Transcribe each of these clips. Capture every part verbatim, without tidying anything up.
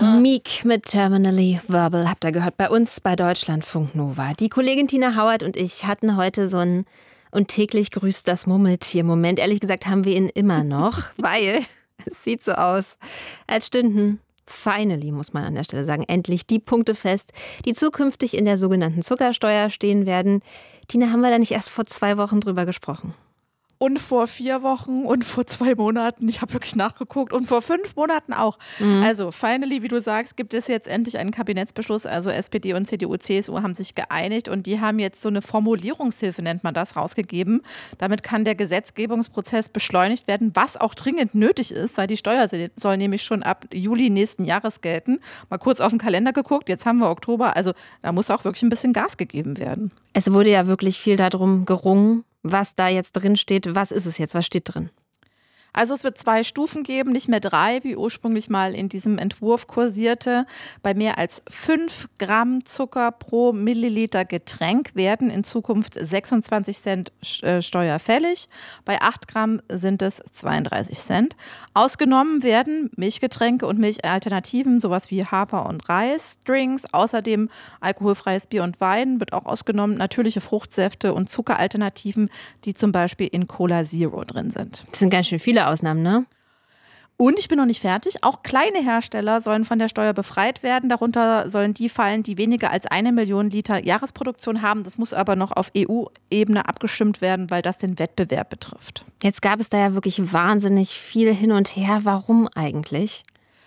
Meek mit Terminally Verbal habt ihr gehört bei uns bei Deutschlandfunk Nova. Die Kollegin Tina Hauert und ich hatten heute so ein und täglich grüßt das Murmeltier-Moment. Ehrlich gesagt haben wir ihn immer noch, weil es sieht so aus, als stünden finally, muss man an der Stelle sagen, endlich die Punkte fest, die zukünftig in der sogenannten Zuckersteuer stehen werden. Tina, haben wir da nicht erst vor zwei Wochen drüber gesprochen? Und vor vier Wochen und vor zwei Monaten, ich habe wirklich nachgeguckt, und vor fünf Monaten auch. Mhm. Also finally, wie du sagst, gibt es jetzt endlich einen Kabinettsbeschluss. Also S P D und C D U, C S U haben sich geeinigt und die haben jetzt so eine Formulierungshilfe, nennt man das, rausgegeben. Damit kann der Gesetzgebungsprozess beschleunigt werden, was auch dringend nötig ist, weil die Steuer soll nämlich schon ab Juli nächsten Jahres gelten. Mal kurz auf den Kalender geguckt, jetzt haben wir Oktober, also da muss auch wirklich ein bisschen Gas gegeben werden. Es wurde ja wirklich viel darum gerungen, was da jetzt drin steht. Was ist es jetzt? Was steht drin? Also es wird zwei Stufen geben, nicht mehr drei, wie ursprünglich mal in diesem Entwurf kursierte. Bei mehr als fünf Gramm Zucker pro Milliliter Getränk werden in Zukunft sechsundzwanzig Cent Steuer fällig. Bei acht Gramm sind es zweiunddreißig Cent. Ausgenommen werden Milchgetränke und Milchalternativen, sowas wie Hafer- und Reisdrinks. Außerdem alkoholfreies Bier und Wein wird auch ausgenommen. Natürliche Fruchtsäfte und Zuckeralternativen, die zum Beispiel in Cola Zero drin sind. Das sind ganz schön viele Ausnahmen, ne? Und ich bin noch nicht fertig. Auch kleine Hersteller sollen von der Steuer befreit werden. Darunter sollen die fallen, die weniger als eine Million Liter Jahresproduktion haben. Das muss aber noch auf E U-Ebene abgestimmt werden, weil das den Wettbewerb betrifft. Jetzt gab es da ja wirklich wahnsinnig viel hin und her. Warum eigentlich?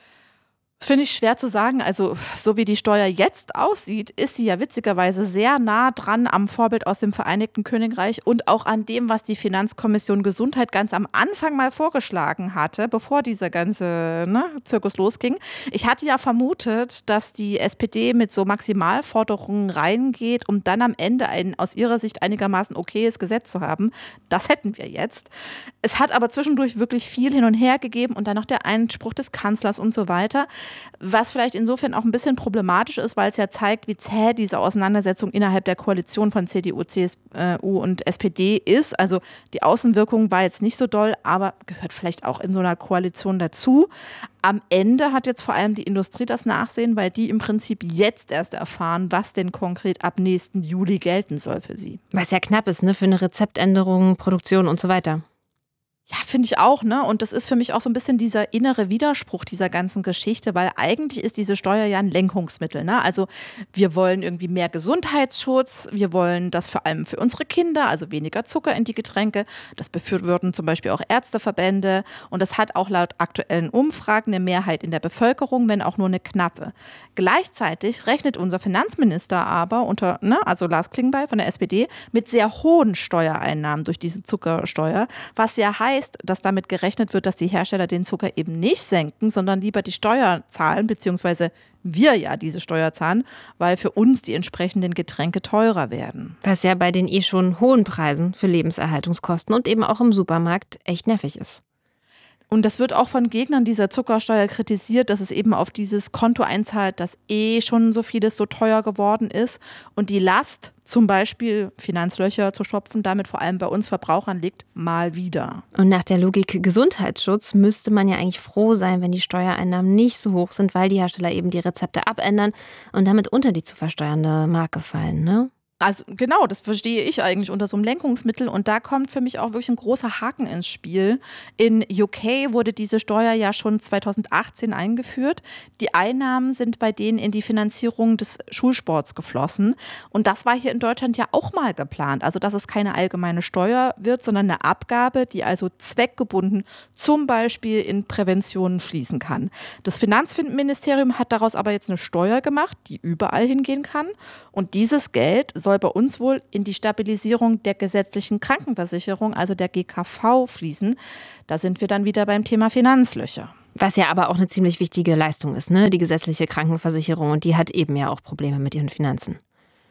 Das finde ich schwer zu sagen. Also so wie die Steuer jetzt aussieht, ist sie ja witzigerweise sehr nah dran am Vorbild aus dem Vereinigten Königreich und auch an dem, was die Finanzkommission Gesundheit ganz am Anfang mal vorgeschlagen hatte, bevor dieser ganze ne, Zirkus losging. Ich hatte ja vermutet, dass die S P D mit so Maximalforderungen reingeht, um dann am Ende ein aus ihrer Sicht einigermaßen okayes Gesetz zu haben. Das hätten wir jetzt. Es hat aber zwischendurch wirklich viel hin und her gegeben und dann noch der Einspruch des Kanzlers und so weiter. Was vielleicht insofern auch ein bisschen problematisch ist, weil es ja zeigt, wie zäh diese Auseinandersetzung innerhalb der Koalition von C D U, C S U und S P D ist. Also die Außenwirkung war jetzt nicht so doll, aber gehört vielleicht auch in so einer Koalition dazu. Am Ende hat jetzt vor allem die Industrie das Nachsehen, weil die im Prinzip jetzt erst erfahren, was denn konkret ab nächsten Juli gelten soll für sie. Was ja knapp ist, ne, für eine Rezeptänderung, Produktion und so weiter. Ja, finde ich auch, ne? Und das ist für mich auch so ein bisschen dieser innere Widerspruch dieser ganzen Geschichte, weil eigentlich ist diese Steuer ja ein Lenkungsmittel, ne? Also wir wollen irgendwie mehr Gesundheitsschutz, wir wollen das vor allem für unsere Kinder, also weniger Zucker in die Getränke. Das befürworten zum Beispiel auch Ärzteverbände und das hat auch laut aktuellen Umfragen eine Mehrheit in der Bevölkerung, wenn auch nur eine knappe. Gleichzeitig rechnet unser Finanzminister aber unter, ne, also Lars Klingbeil von der S P D, mit sehr hohen Steuereinnahmen durch diese Zuckersteuer, was ja heißt, dass damit gerechnet wird, dass die Hersteller den Zucker eben nicht senken, sondern lieber die Steuer zahlen, beziehungsweise wir ja diese Steuer zahlen, weil für uns die entsprechenden Getränke teurer werden. Was ja bei den eh schon hohen Preisen für Lebenserhaltungskosten und eben auch im Supermarkt echt nervig ist. Und das wird auch von Gegnern dieser Zuckersteuer kritisiert, dass es eben auf dieses Konto einzahlt, dass eh schon so vieles so teuer geworden ist und die Last, zum Beispiel Finanzlöcher zu stopfen, damit vor allem bei uns Verbrauchern liegt, mal wieder. Und nach der Logik Gesundheitsschutz müsste man ja eigentlich froh sein, wenn die Steuereinnahmen nicht so hoch sind, weil die Hersteller eben die Rezepte abändern und damit unter die zu versteuernde Marke fallen, ne? Also genau, das verstehe ich eigentlich unter so einem Lenkungsmittel und da kommt für mich auch wirklich ein großer Haken ins Spiel. In U K wurde diese Steuer ja schon zweitausendachtzehn eingeführt. Die Einnahmen sind bei denen in die Finanzierung des Schulsports geflossen und das war hier in Deutschland ja auch mal geplant. Also dass es keine allgemeine Steuer wird, sondern eine Abgabe, die also zweckgebunden zum Beispiel in Prävention fließen kann. Das Finanzministerium hat daraus aber jetzt eine Steuer gemacht, die überall hingehen kann und dieses Geld soll soll bei uns wohl in die Stabilisierung der gesetzlichen Krankenversicherung, also der G K V, fließen. Da sind wir dann wieder beim Thema Finanzlöcher. Was ja aber auch eine ziemlich wichtige Leistung ist, ne? Die gesetzliche Krankenversicherung. Und die hat eben ja auch Probleme mit ihren Finanzen.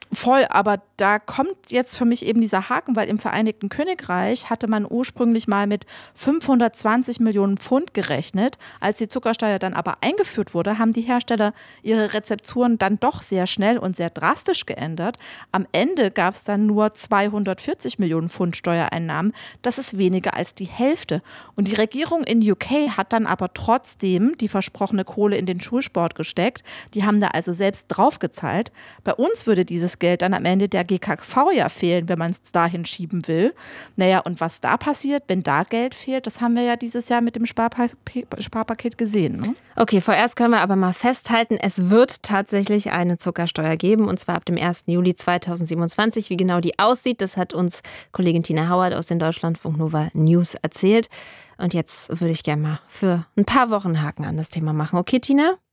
Voll, aber da kommt jetzt für mich eben dieser Haken, weil im Vereinigten Königreich hatte man ursprünglich mal mit fünfhundertzwanzig Millionen Pfund gerechnet. Als die Zuckersteuer dann aber eingeführt wurde, haben die Hersteller ihre Rezepturen dann doch sehr schnell und sehr drastisch geändert. Am Ende gab es dann nur zweihundertvierzig Millionen Pfund Steuereinnahmen. Das ist weniger als die Hälfte. Und die Regierung in U K hat dann aber trotzdem die versprochene Kohle in den Schulsport gesteckt. Die haben da also selbst draufgezahlt. Bei uns würde dieses Geld dann am Ende der G K V ja fehlen, wenn man es dahin schieben will. Naja, und was da passiert, wenn da Geld fehlt, das haben wir ja dieses Jahr mit dem Sparpa- Sparpaket gesehen. Ne? Okay, vorerst können wir aber mal festhalten, es wird tatsächlich eine Zuckersteuer geben, und zwar ab dem ersten Juli zweitausendsiebenundzwanzig. Wie genau die aussieht, das hat uns Kollegin Tina Hauert aus den Deutschlandfunk Nova News erzählt. Und jetzt würde ich gerne mal für ein paar Wochen Haken an das Thema machen. Okay, Tina?